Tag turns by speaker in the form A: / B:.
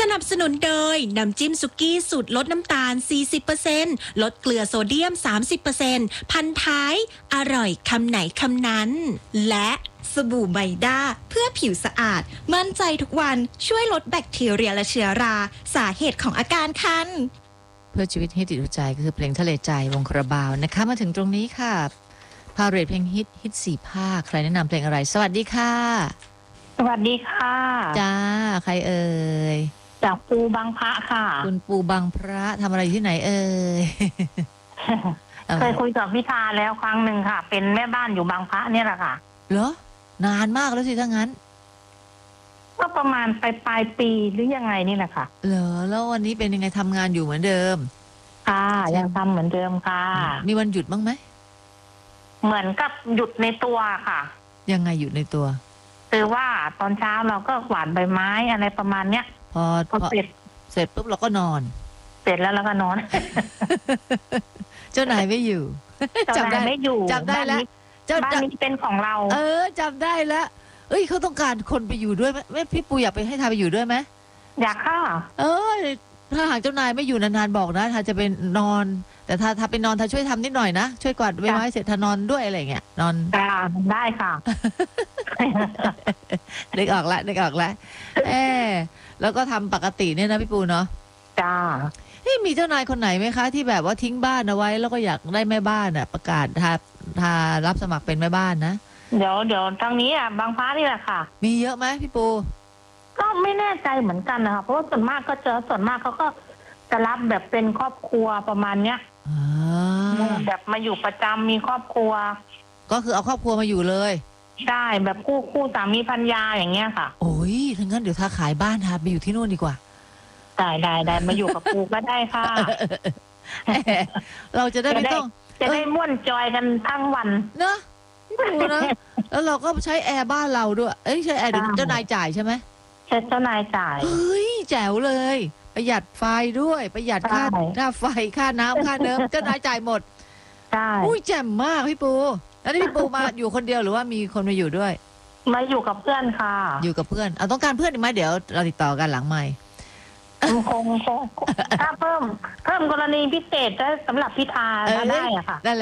A: นับสนุนโดยน้ำจิ้มสุกี้สูตรลดน้ำตาล 40% ลดเกลือโซเดียม 30% พันท้ายอร่อยคำไหนคำนั้นและสบู่ไบด้าเพื่อผิวสะอาดมั่นใจทุกวันช่วยลดแบคทีเรียและเชื้อราสาเหตุของอาการคัน
B: เพื่อชีวิตให้ติดหัวใจก็คือเพลงทะเลใจวงคาราบาวนะคะมาถึงตรงนี้ค่ะพาเรทเพลงฮิต4 ภาคใครแนะนำเพลงอะไรสวัสดีค่ะ
C: สวัสดีค่ะ
B: จ้าใครเอ่ย
C: จากปูบางพระค่ะ
B: คุณปูบางพระทำอะไรที่ไหนเอ่ย
C: เคยคุยกับพิธาแล้วครั้งหนึ่งค่ะเป็นแม่บ้านอยู่บางพระเนี่ยแหละค่ะ
B: เหรอนานมากแล้วสิถ้างั้น
C: ก็ประมาณปลายปีหรือยังไงนี่แหละค่ะ
B: เหรอแล้ววันนี้เป็นยังไงทำงานอยู่เหมือนเดิม
C: ค่ะยังทำเหมือนเดิมค่ะ
B: มีวันหยุดบ้างไหม
C: เหมือนกับหยุดในตัวค่ะ
B: ยังไงหยุดในตัว
C: คือว่าตอนเช้าเราก็กวาดใบไม้อะไรประมาณเนี้ย
B: พอเสร็จปุ๊บเราก็นอน
C: เสร็จแล้วเราก็นอน
B: เจ้านายไม่อยู่
C: เจ้านายไม่อยู่
B: จำได้แล้ว
C: บ้านนี้เป็นของเรา
B: จำได้แล้วเขาต้องการคนไปอยู่ด้วยไหมพี่ปูอยากไปให้ทาไปอยู่ด้วยไหม
C: อยากค่ะ
B: ถ้าหากเจ้านายไม่อยู่นานๆบอกนะทาจะไปนอนแต่ถ้าไปนอนทาช่วยทำนิดหน่อยนะช่วยกวาดใบไม้เสร็จทานอนด้วยอะไรเงี้ยนอน
C: ได้ค่ะ
B: นึกออกแล้วแล้วก็ทำปกติเนี่ยนะพี่ปูเนาะ
C: จ้า
B: มีเจ้านายคนไหนไหมคะที่แบบว่าทิ้งบ้านเอาไว้แล้วก็อยากได้แม่บ้านอ่ะประกาศทารับสมัครเป็นแม่บ้านนะ
C: เดี๋ยวทางนี้บางพระนี่แหละค่ะ
B: มีเยอะไหมพี่ปู
C: ก็ไม่แน่ใจเหมือนกันนะคะเพราะว่าส่วนมากเขาก็จะรับแบบเป็นครอบครัวประมาณเนี้ยแบบมาอยู่ประจำมีครอบครัว
B: ก็คือเอาครอบครัวมาอยู่เลย
C: ได้แบบคู่สามีภรรยาอย่างเงี้ยค่ะ
B: โอ้ยถ้างั้นเดี๋ยวถ้าขายบ้านไปอยู่ที่นู่นดีกว่า
C: ได้มาอยู่กับปูก็ได้ค่ะ
B: เราจะได้ไม่ต้อง
C: จะได้ม่วนจอยกันทั้งวัน
B: เนอะดูนะแล้วเราก็ใช้แอร์บ้านเราด้วยใช้แอร์เดี๋ยวเจ้านายจ่ายใช่ไหม
C: ใช่เจ้านายจ่าย
B: เฮ้ยแจ๋วเลยประหยัดไฟด้วยประหยัดค่าไฟค่าน้ำค่าเนิ้มเจ้านายจ่ายหมด
C: ใช่
B: อุ้ยแจ่มมากพี่ปูแล้วนี่พี่ปูมาอยู่คนเดียวหรือว่ามีคนมาอยู่ด้วย
C: มาอยู่กับเพื่อนค่ะ
B: อยู่กับเพื่อนต้องการเพื่อนอีกไหมเดี๋ยวเราติดต่อกันหลังไมค์
C: คงถ้าเพิ่มกรณีพิเศษสำหรับพิธาได้อะค่ะ